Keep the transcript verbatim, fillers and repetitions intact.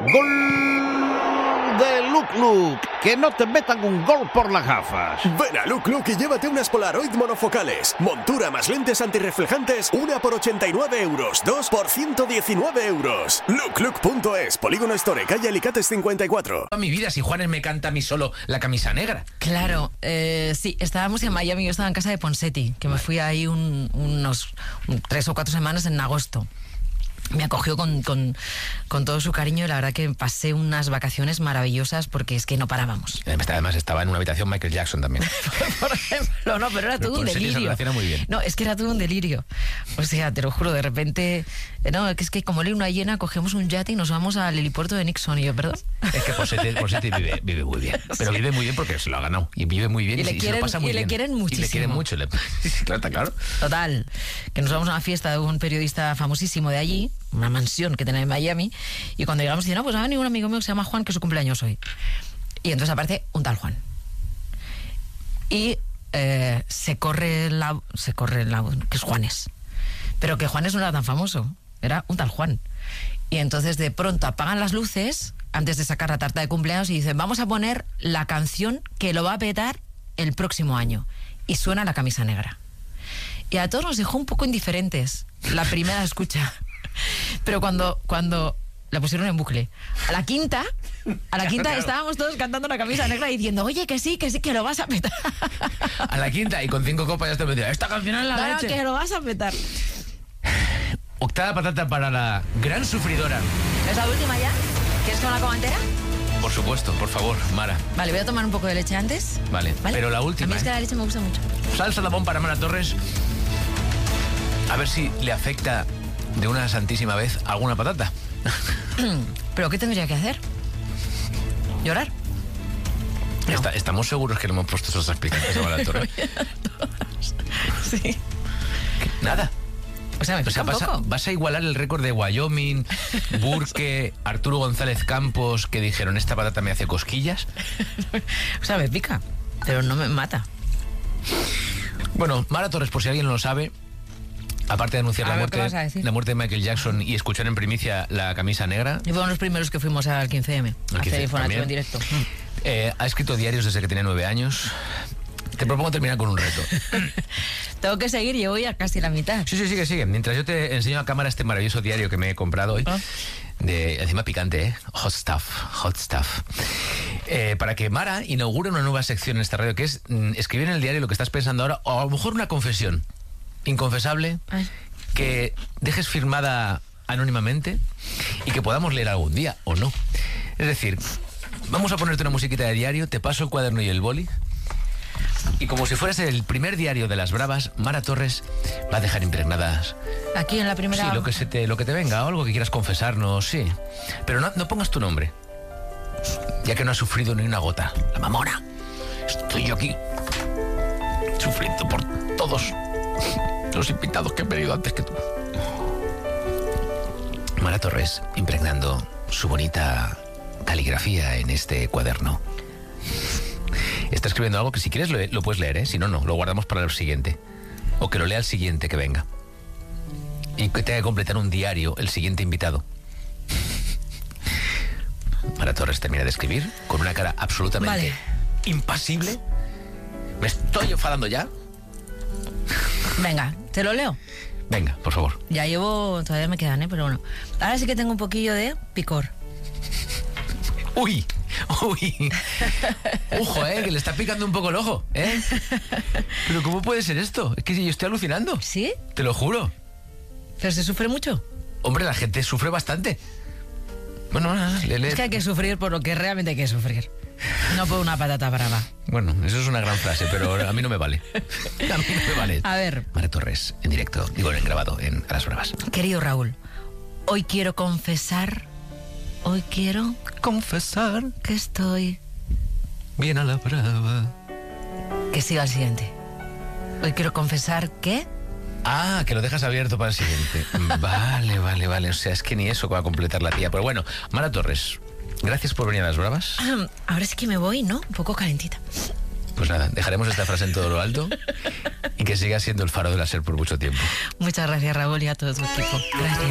¡Gol de Luc Luc! ¡Que no te metan un gol por las gafas! Ven a Luc Luc y llévate unas Polaroid monofocales. Montura más lentes antirreflejantes, una por ochenta y nueve euros, dos por ciento diecinueve euros. luc luc punto es, Polígono Store, calle Alicates cincuenta y cuatro. Toda mi vida, si Juanes me canta a mí solo la camisa negra. Claro, eh, sí, estábamos en Miami, yo estaba en casa de Ponseti, que me fui ahí un, unos un, tres o cuatro semanas en agosto. Me acogió con, con, con todo su cariño y la verdad que pasé unas vacaciones maravillosas porque es que no parábamos. Además estaba en una habitación Michael Jackson también. Por ejemplo, no, pero era todo pero un delirio. Se relaciona muy bien. No, es que era todo un delirio. O sea, te lo juro, de repente, no, es que como luna llena cogemos un yate y nos vamos al helipuerto de Nixon y yo, perdón. Es que Ponseti, Ponseti vive, vive muy bien. Pero vive muy bien porque se lo ha ganado. Y vive muy bien y, y, le, y quieren, se lo pasa muy y bien. le quieren muchísimo. Y le quieren mucho. Le... claro, está claro. Total, que nos vamos a una fiesta de un periodista famosísimo de allí, una mansión que tiene en Miami, y cuando llegamos dice, no, pues ha venido un amigo mío que se llama Juan, que es su cumpleaños hoy. Y entonces aparece un tal Juan. Y eh, se corre la... se corre la... que es Juanes. Pero que Juanes no era tan famoso, era un tal Juan. Y entonces de pronto apagan las luces antes de sacar la tarta de cumpleaños y dicen, vamos a poner la canción que lo va a petar el próximo año. Y suena La camisa negra. Y a todos nos dejó un poco indiferentes la primera escucha. Pero cuando, cuando la pusieron en bucle, a la quinta, a la quinta claro. Estábamos todos cantando La camisa negra y diciendo, oye, que sí, que sí, que lo vas a petar. A la quinta y con cinco copas ya te metía, esta canción es la no, leche. No, que lo vas a petar. Octava patata para la gran sufridora. ¿Es la última ya? ¿Quieres tomar la coma entera? Por supuesto, por favor, Mara. Vale, voy a tomar un poco de leche antes. Vale, ¿vale? Pero la última. A mí es que ¿eh? la leche me gusta mucho. Salsa Lamón para Mara Torres. A ver si le afecta de una santísima vez alguna patata. ¿Pero qué tendría que hacer? ¿Llorar? No. Está, ¿Estamos seguros que le hemos puesto esas explicaciones a Mara Torres? Sí. ¿Qué? Nada. O sea, me o sea vas, a, vas a igualar el récord de Wyoming, Burke, Arturo González Campos, que dijeron, esta patata me hace cosquillas. O sea, me pica, pero no me mata. Bueno, Mara Torres, por si alguien no lo sabe, aparte de anunciar la muerte, la muerte de Michael Jackson y escuchar en primicia La camisa negra. Y fueron los primeros que fuimos al quince eme a hacer información en directo. Eh, ha escrito diarios desde que tenía nueve años. Te propongo terminar con un reto. Tengo que seguir, yo voy a casi la mitad. Sí, sí, sigue, sigue. Mientras yo te enseño a cámara este maravilloso diario que me he comprado hoy. ¿Ah? De, encima picante, ¿eh? Hot stuff, hot stuff. Eh, para que Mara inaugure una nueva sección en esta radio, que es mm, escribir en el diario lo que estás pensando ahora, o a lo mejor una confesión inconfesable, Ay. que dejes firmada anónimamente y que podamos leer algún día, o no. Es decir, vamos a ponerte una musiquita de diario, te paso el cuaderno y el boli. Y como si fueras el primer diario de las bravas, Mara Torres va a dejar impregnadas... Aquí en la primera... Sí, lo que, se te, lo que te venga, o algo que quieras confesarnos, sí. Pero no, no pongas tu nombre, ya que no has sufrido ni una gota. La mamona. Estoy yo aquí, sufriendo por todos los invitados que han venido antes que tú. Mara Torres impregnando su bonita caligrafía en este cuaderno. Está escribiendo algo que si quieres lo, lo puedes leer, ¿eh? Si no, no, lo guardamos para el siguiente. O que lo lea el siguiente que venga. Y que tenga que completar un diario el siguiente invitado. Mara Torres termina de escribir con una cara absolutamente vale. impasible. ¿Me estoy enfadando ya? Venga, ¿te lo leo? Venga, por favor. Ya llevo, todavía me quedan, ¿eh? Pero bueno. Ahora sí que tengo un poquillo de picor. ¡Uy! ¡Uy! Ojo, eh, que le está picando un poco el ojo, ¿eh? Pero ¿cómo puede ser esto? Es que yo estoy alucinando. ¿Sí? Te lo juro. ¿Pero se sufre mucho? Hombre, la gente sufre bastante. Bueno, nada, le, le... Es que hay que sufrir por lo que realmente hay que sufrir. No por una patata brava. Bueno, eso es una gran frase, pero a mí no me vale. A mí no me vale. A ver. Mara Torres, en directo, digo, en grabado, en A las Bravas. Querido Raúl, hoy quiero confesar... Hoy quiero confesar que estoy bien a la brava. Que siga al siguiente. Hoy quiero confesar que... Ah, que lo dejas abierto para el siguiente. Vale, vale, vale. O sea, es que ni eso va a completar la tía. Pero bueno, Mara Torres, gracias por venir a Las Bravas. Ah, ahora es que me voy, ¿no? Un poco calentita. Pues nada, dejaremos esta frase en todo lo alto y que siga siendo el faro de la SER por mucho tiempo. Muchas gracias, Raúl, y a todo tu equipo. Gracias.